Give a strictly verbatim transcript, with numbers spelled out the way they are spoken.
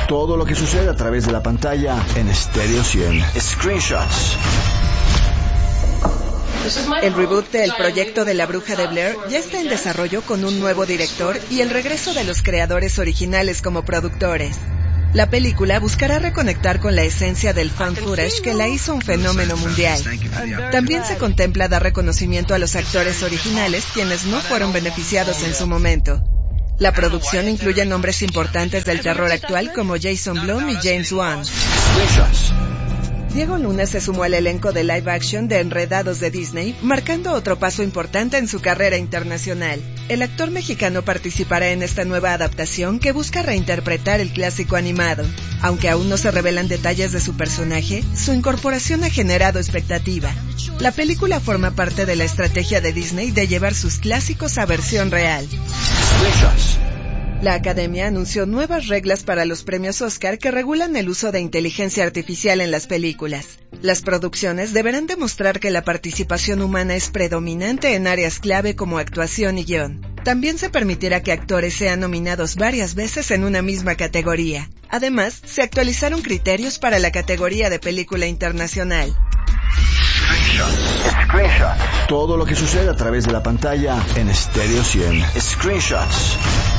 Todo lo que sucede a través de la pantalla en Stereo cien. Screenshots. El reboot del proyecto de La Bruja de Blair ya está en desarrollo con un nuevo director y el regreso de los creadores originales como productores. La película buscará reconectar con la esencia del found footage que la hizo un fenómeno mundial. También se contempla dar reconocimiento a los actores originales, quienes no fueron beneficiados en su momento. La producción incluye nombres importantes del terror actual como Jason Blum y James Wan. Diego Luna se sumó al elenco de live action de Enredados de Disney, marcando otro paso importante en su carrera internacional. El actor mexicano participará en esta nueva adaptación que busca reinterpretar el clásico animado. Aunque aún no se revelan detalles de su personaje, su incorporación ha generado expectativa. La película forma parte de la estrategia de Disney de llevar sus clásicos a versión real. La Academia anunció nuevas reglas para los premios Oscar que regulan el uso de inteligencia artificial en las películas. Las producciones deberán demostrar que la participación humana es predominante en áreas clave como actuación y guión. También se permitirá que actores sean nominados varias veces en una misma categoría. Además, se actualizaron criterios para la categoría de película internacional. Screenshots. Todo lo que sucede a través de la pantalla en Stereo cien. Screenshots.